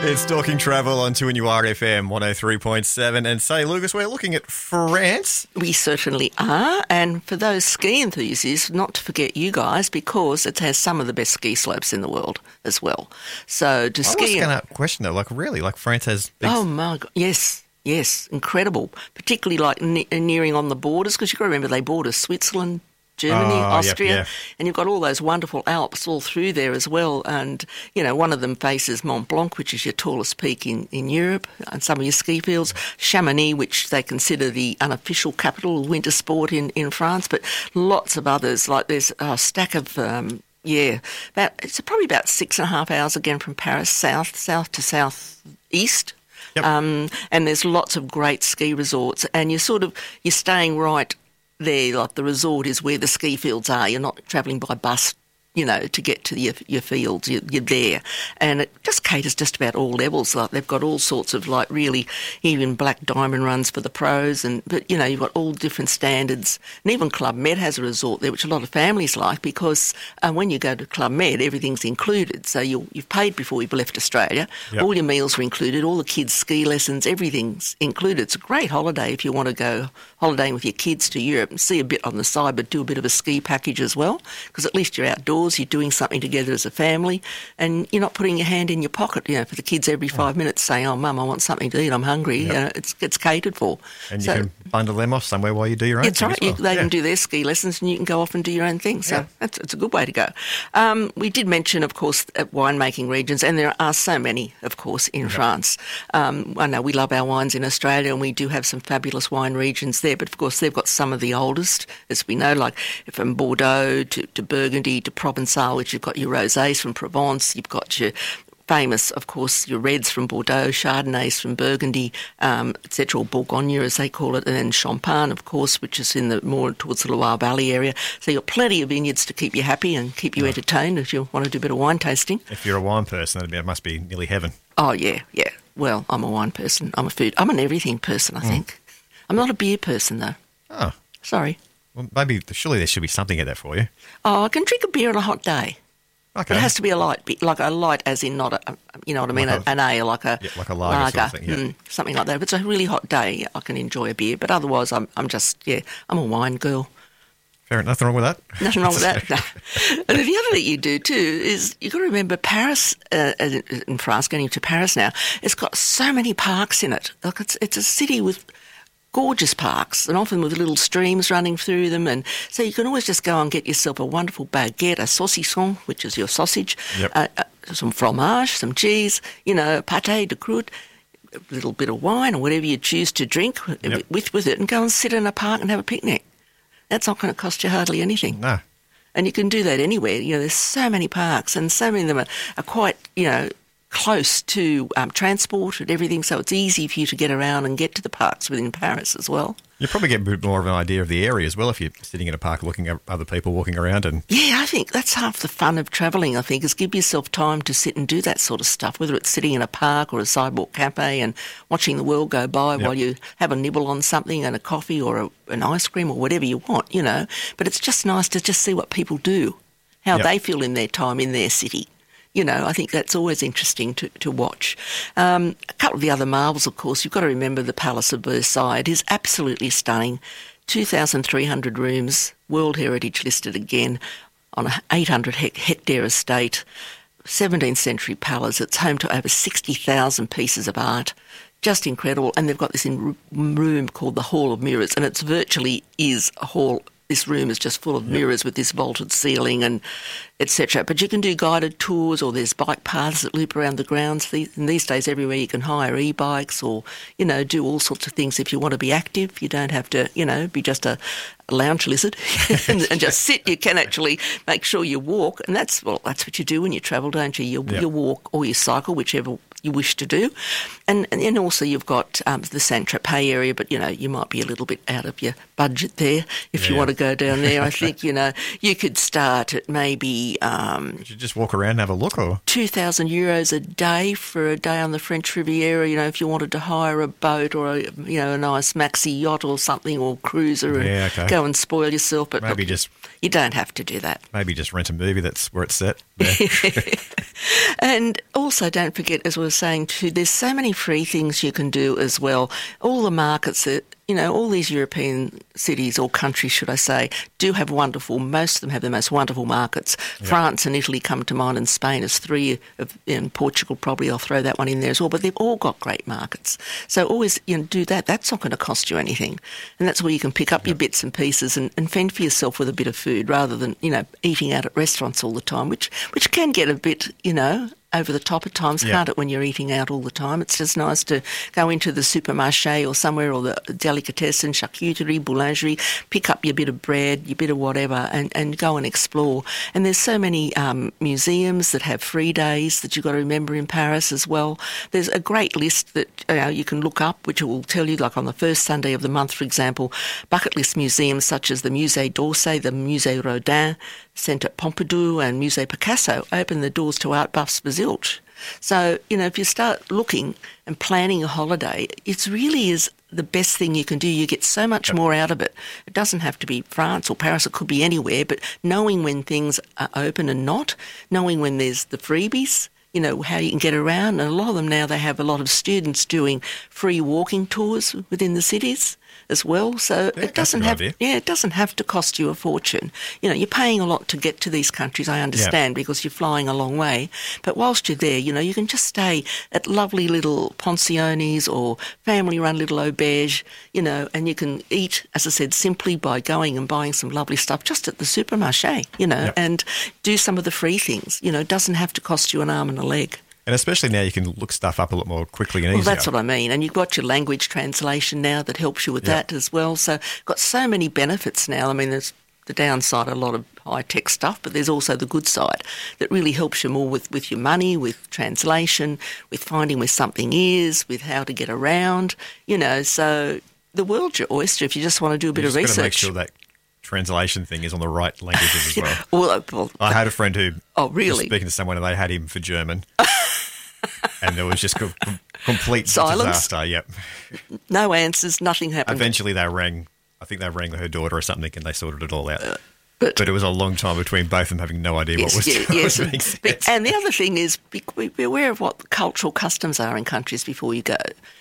It's Talking Travel on 2NURFM 103.7. And say, Lucas, we're looking at France. We certainly are. And for those ski enthusiasts, not to forget you guys, because it has some of the best ski slopes in the world as well. So to ski... I was going to question though, like really? Like France has big... Oh my God, yes. Yes, incredible. Particularly like nearing on the borders, because you've got to remember they border Switzerland, Germany, Austria, yep. And you've got all those wonderful Alps all through there as well. And, you know, one of them faces Mont Blanc, which is your tallest peak in Europe, and some of your ski fields. Chamonix, which they consider the unofficial capital of winter sport in France, but lots of others. Like there's a stack of... it's probably about 6.5 hours again from Paris, south to southeast. Yep. And there's lots of great ski resorts, and you're staying right there. Like the resort is where the ski fields are. You're not travelling by bus, you know, to get to your fields. You're there. And it just caters just about all levels. Like they've got all sorts of like really even black diamond runs for the pros. But, you know, you've got all different standards. And even Club Med has a resort there, which a lot of families like because when you go to Club Med, everything's included. So you've paid before you've left Australia. Yep. All your meals are included. All the kids' ski lessons, everything's included. It's a great holiday if you want to go holidaying with your kids to Europe and see a bit on the side, but do a bit of a ski package as well, because at least you're outdoors, you're doing something together as a family, and you're not putting your hand in your pocket, you know, for the kids every 5 minutes saying, oh, Mum, I want something to eat, I'm hungry. Yep. You know, it's catered for. And you can bundle them off somewhere while you do your own That's thing right. as well. They can do their ski lessons and you can go off and do your own thing. So it's a good way to go. We did mention, of course, winemaking regions, and there are so many, of course, in France. I know we love our wines in Australia, and we do have some fabulous wine regions there, but of course they've got some of the oldest, as we know, like from Bordeaux to Burgundy to Provençal, which you've got your rosés from Provence, you've got your famous, of course, your reds from Bordeaux, Chardonnays from Burgundy, etc., or Bourgogne as they call it, and then Champagne, of course, which is in the more towards the Loire Valley area. So you've got plenty of vineyards to keep you happy and keep you entertained if you want to do a bit of wine tasting. If you're a wine person, it must be nearly heaven. Oh, yeah. Well, I'm a wine person. I'm I'm an everything person, I think. I'm not a beer person, though. Oh. Sorry. Well, surely there should be something in there for you. Oh, I can drink a beer on a hot day. Okay. It has to be a light beer, like a light as in not a, you know what I mean, an ale, like a lager. Sort of thing, something like that. If it's a really hot day, I can enjoy a beer, but otherwise I'm a wine girl. Fair enough. Nothing wrong with that. Nothing wrong with that. No. And the other thing you do too is you've got to remember Paris, in France, going to Paris now, it's got so many parks in it. Like it's a city with gorgeous parks, and often with little streams running through them, and so you can always just go and get yourself a wonderful baguette, a saucisson, which is your sausage, some fromage, some cheese, you know, pâté de croûte, a little bit of wine or whatever you choose to drink with it, and go and sit in a park and have a picnic. That's not going to cost you hardly anything. No. And you can do that anywhere. You know, there's so many parks, and so many of them are quite, you know, close to transport and everything, so it's easy for you to get around and get to the parks within Paris as well. You probably get a bit more of an idea of the area as well if you're sitting in a park looking at other people walking around. And yeah, I think that's half the fun of travelling, I think, is give yourself time to sit and do that sort of stuff, whether it's sitting in a park or a sidewalk cafe and watching the world go by while you have a nibble on something and a coffee or an ice cream or whatever you want, you know. But it's just nice to just see what people do, how they feel in their time in their city. You know, I think that's always interesting to watch. A couple of the other marvels, of course, you've got to remember the Palace of Versailles. It is absolutely stunning. 2,300 rooms, World Heritage listed again on an 800-hectare estate, 17th century palace. It's home to over 60,000 pieces of art. Just incredible. And they've got this room called the Hall of Mirrors, and it's virtually is a hall. This room is just full of mirrors with this vaulted ceiling and etc. But you can do guided tours, or there's bike paths that loop around the grounds. And these days, everywhere you can hire e-bikes or, you know, do all sorts of things. If you want to be active, you don't have to, you know, be just a lounge lizard and just sit. You can actually make sure you walk. And that's what you do when you travel, don't you? You walk or you cycle, whichever you wish to do. And then also you've got the Saint-Tropez area, but, you know, you might be a little bit out of your budget there if you want to go down there. I think, you know, you could start at maybe... Could you just walk around and have a look? Or €2,000 a day for a day on the French Riviera, you know, if you wanted to hire a boat or, a nice maxi yacht or something, or cruiser and go and spoil yourself. But maybe you don't have to do that. Maybe just rent a movie that's where it's set. Yeah. And also don't forget, as we were saying too, there's so many free things you can do as well. All the markets that, all these European cities or countries, should I say, do have most of them have the most wonderful markets. Yep. France and Italy come to mind, and Spain is three, and Portugal probably, I'll throw that one in there as well, but they've all got great markets. So always do that. That's not going to cost you anything. And that's where you can pick up your bits and pieces and fend for yourself with a bit of food rather than, eating out at restaurants all the time, which can get a bit, over the top at times, can't it, when you're eating out all the time? It's just nice to go into the supermarché or somewhere, or the delicatessen, charcuterie, boulangerie, pick up your bit of bread, your bit of whatever, and go and explore. And there's so many museums that have free days that you've got to remember in Paris as well. There's a great list that you can look up, which will tell you, like on the first Sunday of the month, for example, bucket list museums such as the Musée d'Orsay, the Musée Rodin, Centre Pompidou and Musée Picasso open the doors to art buffs for zilch. So, if you start looking and planning a holiday, it really is the best thing you can do. You get so much more out of it. It doesn't have to be France or Paris. It could be anywhere, but knowing when things are open and not, knowing when there's the freebies, how you can get around. And a lot of them now, they have a lot of students doing free walking tours within the cities as well. So it doesn't have to cost you a fortune. You're paying a lot to get to these countries, I understand, because you're flying a long way. But whilst you're there, you can just stay at lovely little pensiones or family-run little auberge, and you can eat, as I said, simply by going and buying some lovely stuff just at the supermarché, and do some of the free things. It doesn't have to cost you an arm and a leg. And especially now you can look stuff up a lot more quickly and easier. Well, that's what I mean. And you've got your language translation now that helps you with that as well. So got so many benefits now. I mean, there's the downside, a lot of high-tech stuff, but there's also the good side that really helps you more with your money, with translation, with finding where something is, with how to get around, So the world's your oyster if you just want to do a bit of research. You've got to make sure that translation thing is on the right languages as well. well, I had a friend who was really? speaking to someone and they had him for German. And there was just complete silence. disaster. Yep. No answers. Nothing happened. Eventually, they rang her daughter or something, and they sorted it all out. But it was a long time between both of them having no idea what was being said. And the other thing is, be aware of what cultural customs are in countries before you go.